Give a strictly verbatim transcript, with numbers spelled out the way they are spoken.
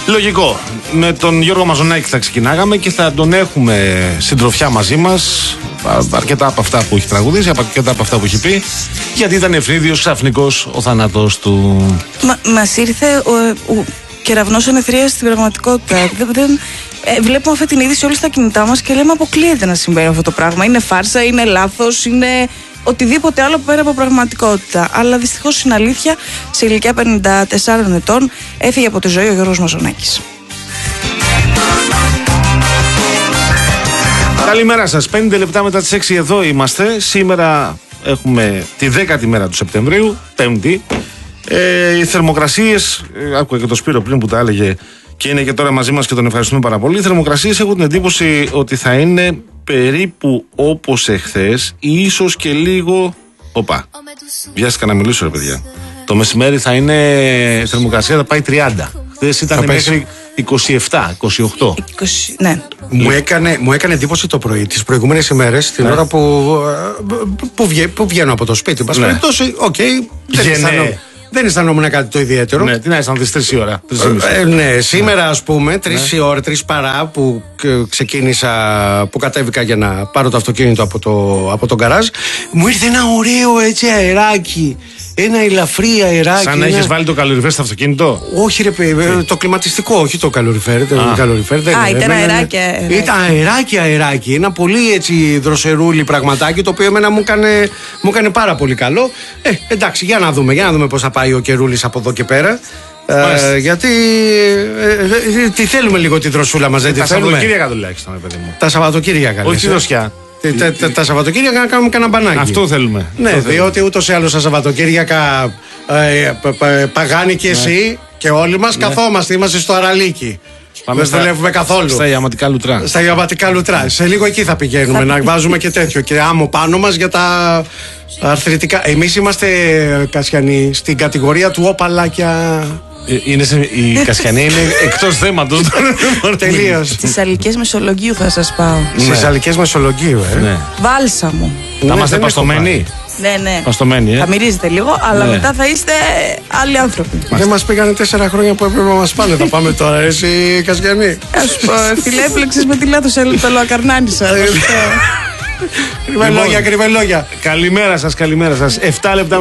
Λογικό. Με τον Γιώργο Μαζονάκη θα ξεκινάγαμε και θα τον έχουμε συντροφιά μαζί μας. Αρκετά από αυτά που έχει τραγουδήσει, αρκετά από αυτά που έχει πει. Γιατί ήταν ευνίδιος ξαφνικός ο θάνατος του. Μα, μας ήρθε ο, ο κεραυνός ενεθρίας στην πραγματικότητα. δεν, δεν, ε, βλέπουμε αυτή την είδηση όλοι στα κινητά μας και λέμε αποκλείεται να συμβαίνει αυτό το πράγμα. Είναι φάρσα, είναι λάθος, είναι οτιδήποτε άλλο πέρα από πραγματικότητα. Αλλά δυστυχώς είναι αλήθεια, σε ηλικία πενήντα τεσσάρων ετών έφυγε από τη ζωή ο Γιώργος Μαζονάκης. Καλημέρα σας, πέντε λεπτά μετά τις έξι εδώ είμαστε. Σήμερα έχουμε τη δέκατη μέρα του Σεπτεμβρίου, Πέμπτη. Ε, οι θερμοκρασίες, ε, άκουγα και το Σπύρο πριν που τα έλεγε και είναι και τώρα μαζί μας και τον ευχαριστούμε πάρα πολύ. Οι θερμοκρασίες έχουν την εντύπωση ότι θα είναι περίπου όπως εχθές ή ίσως και λίγο. Οπα, βιάστηκα να μιλήσω ρε παιδιά. Το μεσημέρι θα είναι, η θερμοκρασία θα πάει τριάντα. Χθες ήταν μέχρι είκοσι επτά, είκοσι οκτώ. είκοσι, ναι. Μου έκανε, μου έκανε εντύπωση το πρωί, τις προηγούμενες ημέρες, την ναι. ώρα που, που, βγα, που βγαίνω από το σπίτι μας. Ναι. Τόσο, okay, δεν, αισθανόμουν, δεν αισθανόμουν κάτι το ιδιαίτερο. Ναι, τι να αισθανθείς τρεις η ώρα. Ε, ναι, σήμερα ας πούμε, τρεις η ώρα, τρεις παρά που ξεκίνησα, που κατέβηκα για να πάρω το αυτοκίνητο από το, από το γκαράζ, μου ήρθε ένα ωραίο έτσι αεράκι. Ένα ελαφρύ αεράκι. Σαν να ένα... έχεις βάλει το καλοριφέρ στο αυτοκίνητο. Όχι, ρε παιδί, το κλιματιστικό, όχι το καλοριφέρ. Το καλοριφέρ δεν Α, ήταν αεράκι, αεράκι. Ήταν αεράκι, αεράκι. Ένα πολύ έτσι δροσερούλι πραγματάκι, το οποίο εμένα μου έκανε, μου έκανε πάρα πολύ καλό. Ε, εντάξει, για να δούμε, για να δούμε πώς θα πάει ο καιρούλης από εδώ και πέρα. Ε, γιατί ε, ε, τι θέλουμε λίγο τη δροσούλα μας, δεν τη θέλουμε. Τα Σαββατοκύριακα τουλάχιστον, παιδί μου. Τα Σαββατοκύριακα. Όχι τη δροσιά. Τα, τα, τα Σαββατοκύριακα να κάνουμε κανένα μπανάκι. Αυτό θέλουμε. Ναι, Αυτό διότι ούτως ή άλλως τα Σαββατοκύριακα ε, π, π, παγάνει και εσύ ναι. και όλοι μας ναι. καθόμαστε, είμαστε στο Αραλίκι. Δεν δουλεύουμε καθόλου. Στα ιαματικά λουτρά. Στα ιαματικά λουτρά. Σε λίγο εκεί θα πηγαίνουμε να βάζουμε και τέτοιο και άμμο πάνω μας για τα αρθρητικά. Εμείς είμαστε, Κασιανοί, στην κατηγορία του όπαλάκια. Είναι σε, η Κασιανή είναι εκτός θέματος. Τελείως. Στις αλικές Μεσολογγίου θα σας πάω. Ναι. Στις αλικές Μεσολογγίου, ε. Ναι. Βάλσαμο. Θα είμαστε παστομένοι. Ναι, ναι. Παστομένοι, ε. Θα μυρίζετε λίγο, αλλά ναι. μετά θα είστε άλλοι άνθρωποι. Δεν μας πήγανε τέσσερα χρόνια που έπρεπε να μας πάνε. Θα πάμε τώρα, εσύ Κασιανή. Ας πω, φίλε, έπλεξες με τη λάθος πελοακαρνάνησα. Κρυβελόγια, κρυβελόγια. Καλημέρα σας, καλημέρα σας. εφτά λεπτά